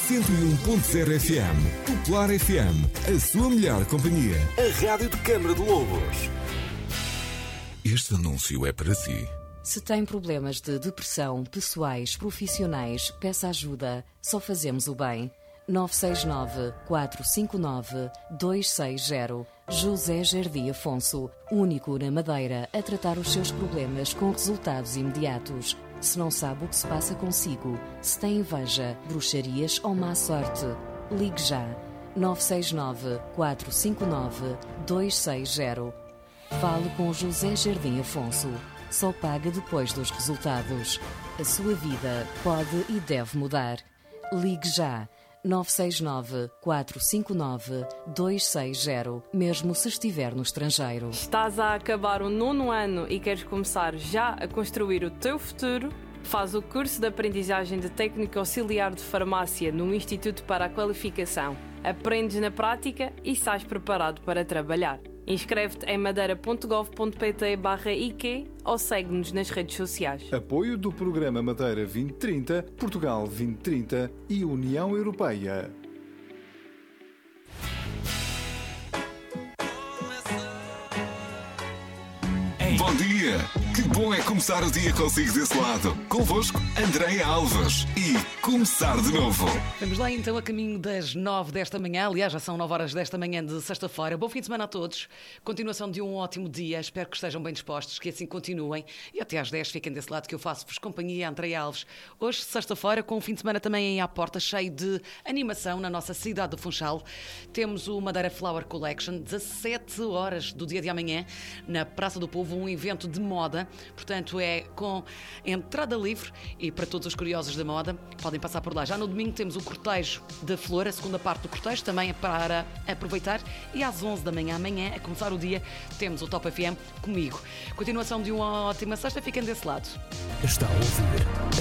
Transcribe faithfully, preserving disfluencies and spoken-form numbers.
cento e um ponto zero F M. Popular F M, a sua melhor companhia. A rádio de Câmara de Lobos. Este anúncio é para si. Se tem problemas de depressão, pessoais, profissionais, peça ajuda. Só fazemos o bem. nove seis nove, quatro cinco nove, dois seis zero. José Jardim Afonso, único na Madeira a tratar os seus problemas com resultados imediatos. Se não sabe o que se passa consigo, se tem inveja, bruxarias ou má sorte, ligue já. nove seis nove, quatro cinco nove, dois seis zero. Fale com José Jardim Afonso. Só paga depois dos resultados. A sua vida pode e deve mudar. Ligue já. nove seis nove, quatro cinco nove, dois seis zero, mesmo se estiver no estrangeiro. Estás a acabar o nono ano e queres começar já a construir o teu futuro? Faz o curso de aprendizagem de técnico auxiliar de farmácia no Instituto para a Qualificação. Aprendes na prática e sais preparado para trabalhar. Inscreve-te em madeira ponto gov ponto pt barra I Q ou segue-nos nas redes sociais. Apoio do Programa Madeira vinte trinta, Portugal vinte trinta e União Europeia. Bom dia! Que bom é começar o dia consigo desse lado. Convosco, Andréia Alves. E começar de novo. Vamos lá então a caminho das nove desta manhã. Aliás, já são nove horas desta manhã de sexta-feira. Bom fim de semana a todos. Continuação de um ótimo dia. Espero que estejam bem dispostos, que assim continuem. E até às dez fiquem desse lado que eu faço-vos companhia, Andréia Alves. Hoje, sexta-feira, com um fim de semana também aí à porta, cheio de animação na nossa cidade do Funchal. Temos o Madeira Flower Collection, dezassete horas do dia de amanhã, na Praça do Povo, um evento de moda. Portanto, é com entrada livre e para todos os curiosos da moda podem passar por lá. Já no domingo temos o cortejo da flor, a segunda parte do cortejo, também é para aproveitar. E às onze da manhã, amanhã, a começar o dia, temos o Top F M comigo. Continuação de uma ótima sexta, fiquem desse lado. Está a ouvir